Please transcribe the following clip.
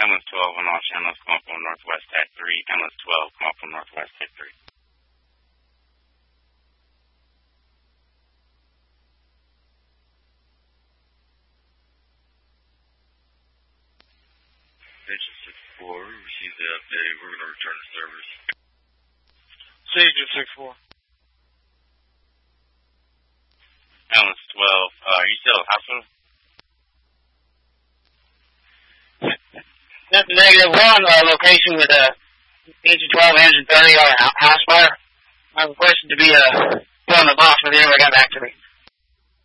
Ambulance 12 on all channels, come up on Northwest at 3. Ambulance 12, come up on Northwest at 3. Station 6-4, receive the update. We're going to return to service. Station 6-4. Ambulance 12, are you still at the hospital? That's negative. We're on a location with engine 12, engine 30 on a house fire. I requested to be put on the box, but they never got back to me.